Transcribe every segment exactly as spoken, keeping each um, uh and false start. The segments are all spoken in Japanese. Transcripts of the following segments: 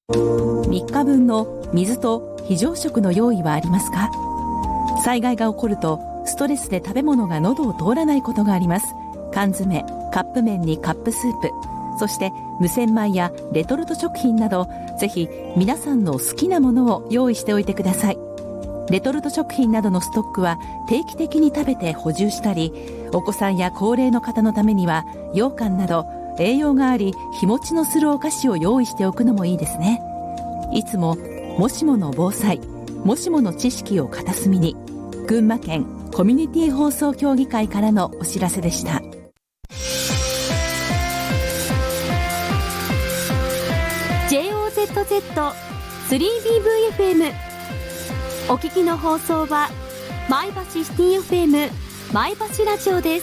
みっかぶんの水と非常食の用意はありますか？災害が起こるとストレスで食べ物が喉を通らないことがあります。缶詰、カップ麺にカップスープ、そして無洗米やレトルト食品など、ぜひ皆さんの好きなものを用意しておいてください。レトルト食品などのストックは定期的に食べて補充したり、お子さんや高齢の方のためには羊羹など栄養があり日持ちのするお菓子を用意しておくのもいいですね。いつももしもの防災、もしもの知識を片隅に。群馬県コミュニティ放送協議会からのお知らせでした。 ジェイオーゼットゼットスリービーブイエフエム お聞きの放送は前橋シティ エフエム 前橋ラジオです。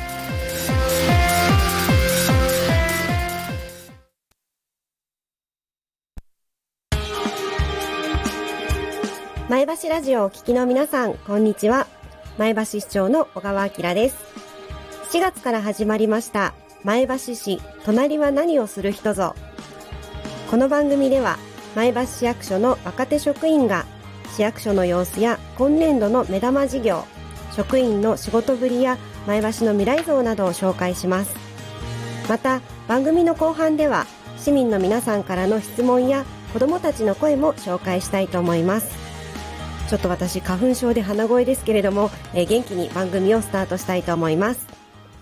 前橋ラジオをお聞きの皆さん、こんにちは。前橋市長の小川明です。しがつから始まりました前橋市隣は何をする人ぞ。この番組では前橋市役所の若手職員が市役所の様子や今年度の目玉事業、職員の仕事ぶりや前橋の未来像などを紹介します。また番組の後半では市民の皆さんからの質問や子どもたちの声も紹介したいと思います。ちょっと私花粉症で鼻声ですけれども、えー、元気に番組をスタートしたいと思います。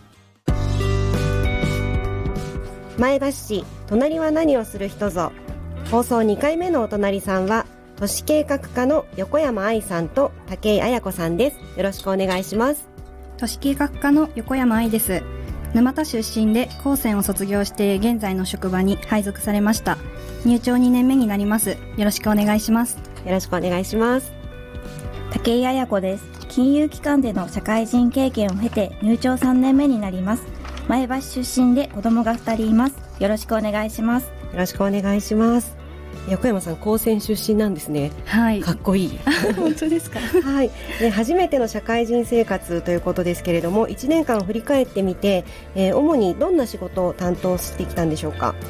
前橋市隣は何をする人ぞ。放送にかいめのお隣さんは都市計画課の横山愛さんと武井彩子さんです。よろしくお願いします。 都市計画課の横山愛です。沼田出身で高専を卒業して現在の職場に配属されました。入庁にねんめになります。よろしくお願いします。 よろしくお願いします。 武井彩子です。金融機関での社会人経験を経て入庁さんねんめになります。前橋出身で子供がふたりいます。よろしくお願いします。 よろしくお願いします。横山さん、高専出身なんですね。 はい。 かっこいい。 本当ですか。 はい。で、初めての社会人生活ということですけれども、いちねんかん振り返ってみて、えー、主にどんな仕事を担当してきたんでしょうか？